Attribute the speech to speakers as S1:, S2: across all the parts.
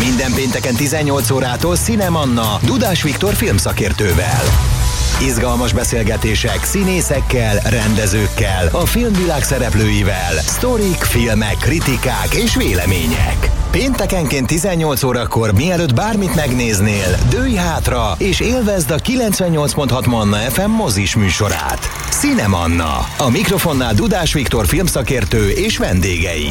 S1: Minden pénteken 18 órától Cinemanna Dudás Viktor filmszakértővel. Izgalmas beszélgetések színészekkel, rendezőkkel, a filmvilág szereplőivel, sztorik, filmek, kritikák és vélemények. Péntekenként 18 órakor, mielőtt bármit megnéznél, dőlj hátra és élvezd a 98.6 Manna FM mozis műsorát. Cinemanna. A mikrofonnál Dudás Viktor filmszakértő és vendégei.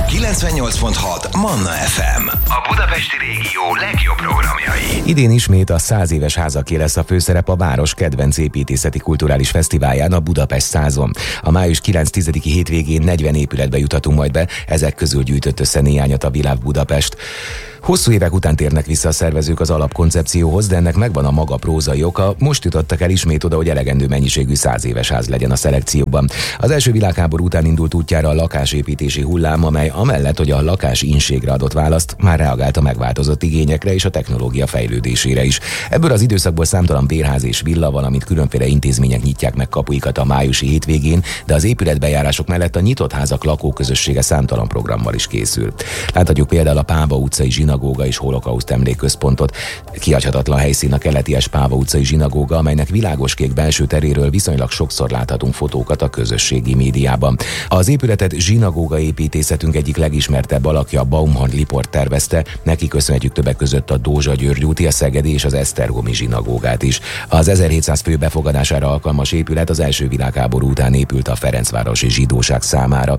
S1: 98.6 Manna FM. A budapesti régió legjobb programjai.
S2: Idén ismét a 100 éves házaké lesz a főszerep a város kedvenc építészeti kulturális fesztiválján, a Budapest 100-on. A május 9-10-i hétvégén 40 épületbe juthatunk majd be, ezek közül gyűjtött össze néhányat a Világ Budapest. Hosszú évek után térnek vissza a szervezők az alapkoncepcióhoz, de ennek megvan a maga prózai oka. Most jutottak el ismét oda, hogy elegendő mennyiségű 100 éves ház legyen a szelekcióban. Az első világháború után indult útjára a lakásépítési hullám, amely amellett, hogy a lakás-inségre adott választ, már reagált a megváltozott igényekre és a technológia fejlődésére is. Ebből az időszakból számtalan bérház és villa, valamint különféle intézmények nyitják meg kapuikat a májusi hétvégén, de az épületbejárások mellett a nyitott házak lakóközössége számtalan programmal is készül. Láthatjuk például a Páva utcai zsinagóga és holokauszt emlékközpontot. Kihagyhatatlan helyszín a keleties Páva utcai zsinagóga, amelynek világoskék belső teréről viszonylag sokszor láthatunk fotókat a közösségi médiában. Az épületet zsinagóga építészetünk egyik legismertebb alakja, Baumhard Liport tervezte, neki köszönhetjük többek között a Dózsa György úti, a szegedi és az Esztergomi zsinagógát is. Az 1700 fő befogadására alkalmas épület az első világháború után épült a Ferencvárosi zsidóság számára.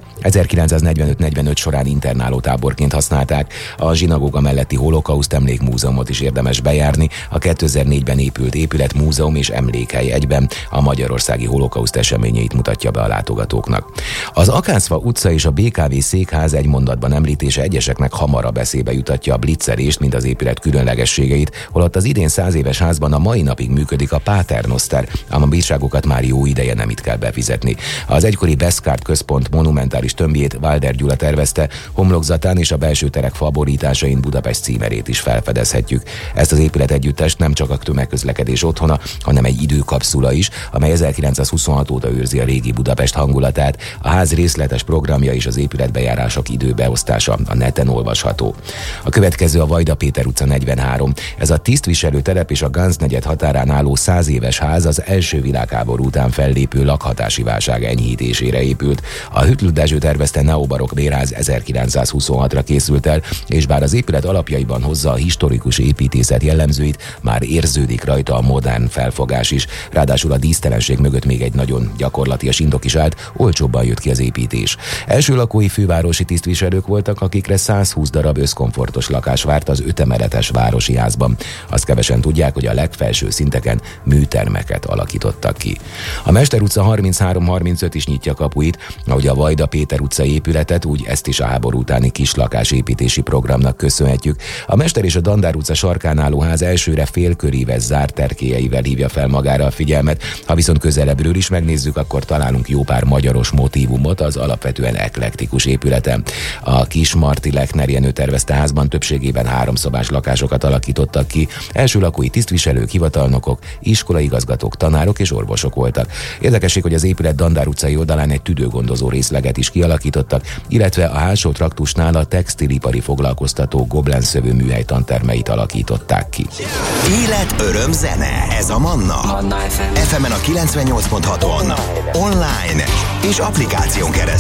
S2: 1945-45 során internálótáborként használták. A zsinagóga melletti holokauszt emlékmúzeumot is érdemes bejárni, a 2004-ben épült épület múzeum és emlékhely egyben a magyarországi holokauszt eseményeit mutatja be a látogatóknak. Az Akácfa utca és a BKV székház egy mondatban említése egyeseknek hamarabb eszébe jutatja a blitzerést, mint az épület különlegességeit, holott az idén 100 éves házban a mai napig működik a Paternoster, ám a bírságokat már jó ideje nem itt kell befizetni. Az egykori Beszkárt központ monumentális tömbjét Walder Gyula tervezte, homlokzatán és a belső terek faborításain Budapest címerét is felfedezhetjük. Ezt az épület együttest nem csak a tömegközlekedés otthona, hanem egy időkapszula is, amely 1926 óta őrzi a régi Budapest hangulatát. A ház részletes programja és az épületbejárások időbeosztása a neten olvasható. A következő a Vajda Péter utca 43. Ez a tisztviselő telep és a Ganz negyed határán álló 100 éves ház az első világháború után fellépő lakhatási válság enyhítésére épült. A Hüttl Dezső tervezte neobarokk bérház 1926-ra készült el, és bár az épület alapjaiban hozza a historikus építészet jellemzőit, már érződik rajta a modern felfogás is. Ráadásul a dísztelenség mögött még egy nagyon gyakorlatias indok is állt, olcsóbban jött ki az építés. Első lakói fővárosi tisztviselők voltak, akikre 120 darab összkomfortos lakás várt az 5 emeletes városi házban. Azt kevesen tudják, hogy a legfelső szinteken műtermeket alakítottak ki. A Mester utca 33-35 is nyitja kapuit, ahogy a Vajda Péter utca épületet, úgy ezt is a háború utáni kislakásépítési programnak köszönhetjük. A Mester és a Dandár utca sarkán álló ház elsőre félköríves zárt erkélyeivel hívja fel magára a figyelmet. Ha viszont közelebbről is megnézzük, akkor találunk jó pár magyaros motívumot az alapvetően eklektikus épületen. A Kis Marti Lechner Jenő tervezte házban többségében 3 szobás lakásokat alakítottak ki. Első lakói tisztviselők, hivatalnokok, iskolaigazgatók, tanárok és orvosok voltak. Érdekesség, hogy az épület Dandár utcai oldalán egy tüdőgondozó részleget is kialakítottak, illetve a hátsó traktusnál a textilipari foglalkoztató Goblenszövő műhely tantermeit alakították ki.
S1: Élet, öröm, zene. Ez a Manna. FM-en a 98.6-on. Online és applikáción keresztül.